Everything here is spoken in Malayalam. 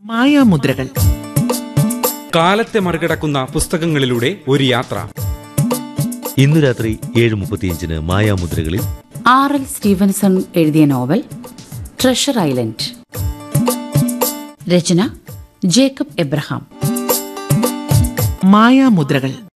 മായാമുദ്രകൾ. കാലത്തെ മറികടക്കുന്ന പുസ്തകങ്ങളിലൂടെ ഒരു യാത്ര. ഇന്നു രാത്രി 7:35 മായാമുദ്രകളിൽ R.L. സ്റ്റീവൻസൺ എഴുതിയ നോവൽ ട്രഷർ ഐലൻഡ്. രചന ജേക്കബ് എബ്രഹാം. മായാമുദ്രകൾ